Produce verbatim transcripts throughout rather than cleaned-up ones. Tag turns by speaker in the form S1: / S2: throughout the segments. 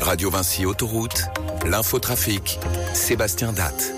S1: Radio Vinci Autoroute, l'infotrafic, Sébastien Datte.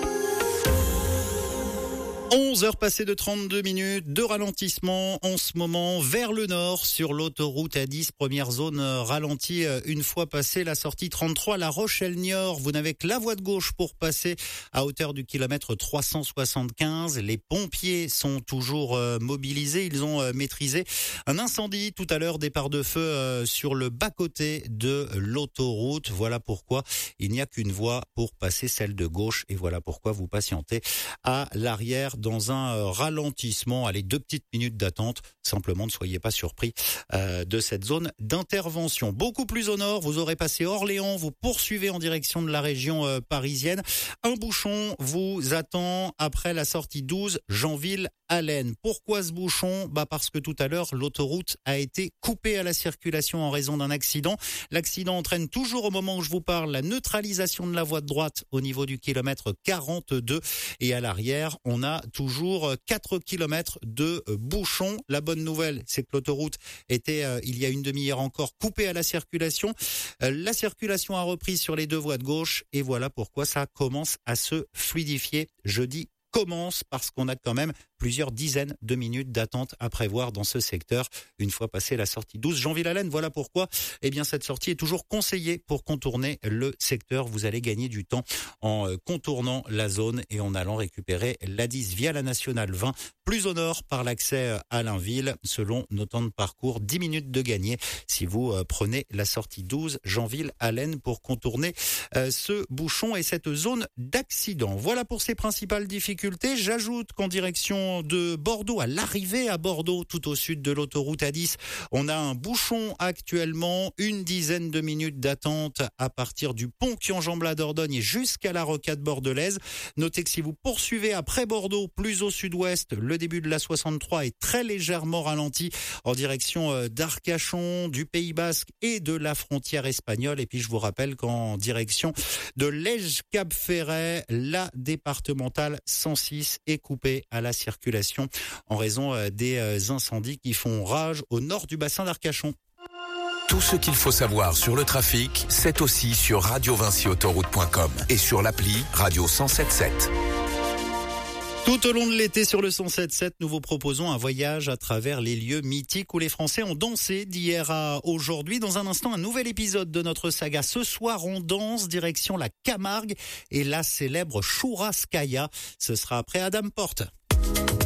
S2: onze heures passées de trente-deux minutes, de ralentissement en ce moment vers le nord sur l'autoroute A dix, première zone ralentie une fois passé la sortie trente-trois, La Rochelle-Niort. Vous n'avez que la voie de gauche pour passer à hauteur du kilomètre trois cent soixante-quinze. Les pompiers sont toujours mobilisés, ils ont maîtrisé un incendie tout à l'heure, départ de feu sur le bas-côté de l'autoroute. Voilà pourquoi il n'y a qu'une voie pour passer, celle de gauche, et voilà pourquoi vous patientez à l'arrière dans un ralentissement. Allez, deux petites minutes d'attente. Simplement, ne soyez pas surpris euh, de cette zone d'intervention. Beaucoup plus au nord, vous aurez passé Orléans, vous poursuivez en direction de la région euh, parisienne. Un bouchon vous attend après la sortie douze, Janville-Allen. Pourquoi ce bouchon ? Bah parce que tout à l'heure, l'autoroute a été coupée à la circulation en raison d'un accident. L'accident entraîne toujours, au moment où je vous parle, la neutralisation de la voie de droite au niveau du kilomètre quarante-deux. Et à l'arrière, on a toujours quatre kilomètres de bouchons. La bonne nouvelle, c'est que l'autoroute était, euh, il y a une demi-heure encore, coupée à la circulation. Euh, la circulation a repris sur les deux voies de gauche et voilà pourquoi ça commence à se fluidifier. Je dis commence parce qu'on a quand même plusieurs dizaines de minutes d'attente à prévoir dans ce secteur une fois passé la sortie douze, Janville-Allen. Voilà pourquoi, eh bien, cette sortie est toujours conseillée pour contourner le secteur. Vous allez gagner du temps en contournant la zone et en allant récupérer l'A dix via la nationale vingt, plus au nord par l'accès à Blainville. Selon nos temps de parcours, dix minutes de gagner si vous prenez la sortie douze, Janville-Allen, pour contourner ce bouchon et cette zone d'accident. Voilà pour ces principales difficultés. J'ajoute qu'en direction de Bordeaux, à l'arrivée à Bordeaux, tout au sud de l'autoroute A dix, on a un bouchon actuellement, une dizaine de minutes d'attente à partir du pont qui enjambe la Dordogne et jusqu'à la rocade bordelaise. Notez que si vous poursuivez après Bordeaux, plus au sud-ouest, le début de la soixante-trois est très légèrement ralenti en direction d'Arcachon, du Pays Basque et de la frontière espagnole. Et puis je vous rappelle qu'en direction de Lège-Cap-Ferret, la départementale cent six est coupée à la circulation en raison des incendies qui font rage au nord du bassin d'Arcachon.
S1: Tout ce qu'il faut savoir sur le trafic, c'est aussi sur radio vinci autoroute point com et sur l'appli Radio cent soixante-dix-sept.
S2: Tout au long de l'été sur le cent soixante-dix-sept, nous vous proposons un voyage à travers les lieux mythiques où les Français ont dansé d'hier à aujourd'hui. Dans un instant, un nouvel épisode de notre saga. Ce soir, on danse direction la Camargue et la célèbre Churrascaia. Ce sera après Adam Porte.